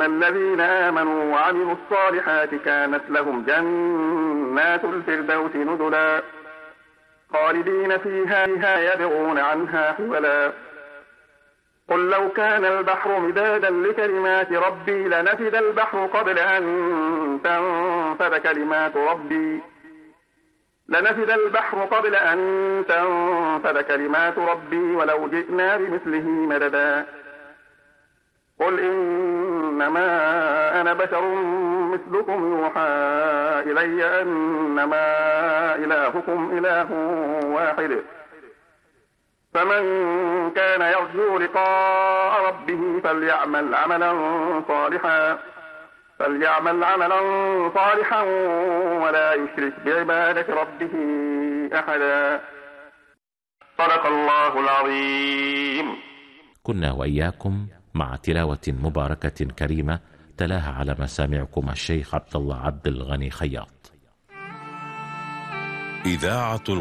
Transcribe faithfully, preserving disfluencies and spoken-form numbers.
الذين آمنوا وعملوا الصالحات كانت لهم جنات الفردوس نزلا خالدين فيها يبغون عنها حولا قل لو كان البحر مدادا لكلمات ربي لنفد البحر قبل أن تنفد كلمات ربي لنفد البحر قبل أن تنفد كلمات ربي ولو جئنا بمثله مددا قل إنما أنا بشر مثلكم يوحى إلي أنما إلهكم إله واحد فمن كان يرجو لقاء ربه فليعمل عملا صالحا فليعمل عملا صالحا ولا يشرك بعبادة ربه أحدا. صدق الله العظيم. كنا وإياكم مع تلاوة مباركة كريمة تلاها على مسامعكم الشيخ عبد الله عبد الغني خياط. إذاعة